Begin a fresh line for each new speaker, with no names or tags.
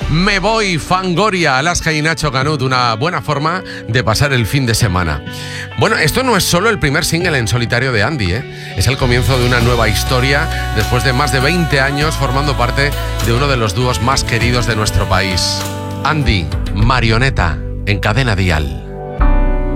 Me voy, Fangoria, Alaska y Nacho Canut, una buena forma de pasar el fin de semana. Bueno, esto no es solo el primer single en solitario de Andy, es el comienzo de una nueva historia después de más de 20 años formando parte de uno de los dúos más queridos de nuestro país. Andy, Marioneta, en Cadena Dial.